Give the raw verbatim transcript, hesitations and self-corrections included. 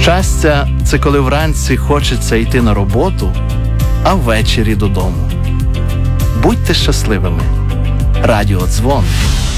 Щастя – це коли вранці хочеться йти на роботу, а ввечері додому. Будьте щасливими. Радіодзвон.